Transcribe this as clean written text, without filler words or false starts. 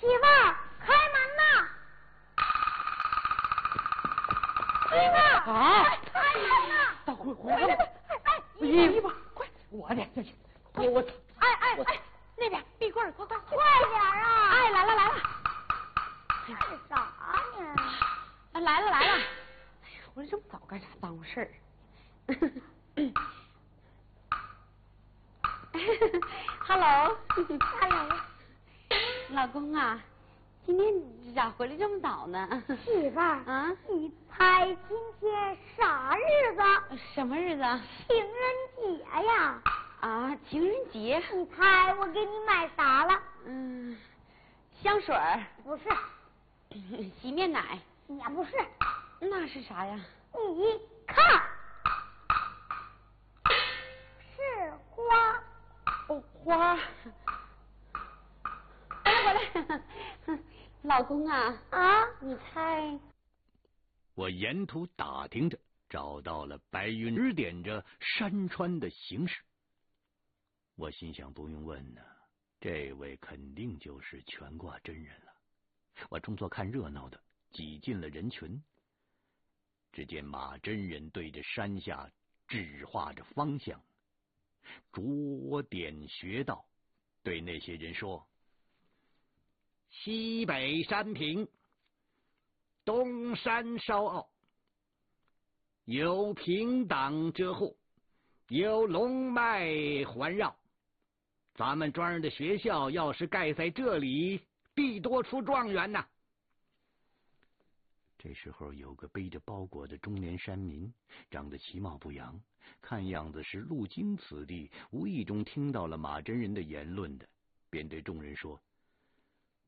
妇儿，开门呐！媳妇儿， 啊！ 开门呐！ 大回来了！ 哎， 衣服，快，我的，我， 哎， 那边壁柜，快， 快点啊！ 哎，来了， 干啥呢？ 来了！哎呀，回来这么早干啥？耽误事儿。Hello，老公啊，今天你咋回来这么早呢？ 媳妇儿啊， 你猜今天啥日子？ 什么日子？ 情人节呀！ 啊，情人节。 你猜我给你买啥了？ 香水儿。 不是。 洗面奶。 也不是。 那是啥呀？ 你看，是花。 哦，花。回来，老公啊！ 啊， 你猜？ 我沿途打听着，找到了白云指点着山川的形势。我心想，不用问呢，这位肯定就是全卦真人了。我装作看热闹的，挤进了人群。只见马真人对着山下指画着方向，着点穴道，对那些人说：西北山平，东山稍傲，有平挡遮护，有龙脉环绕。咱们庄人的学校要是盖在这里，必多出状元呐。这时候有个背着包裹的中年山民，长得其貌不扬，看样子是路经此地，无意中听到了马真人的言论的，便对众人说：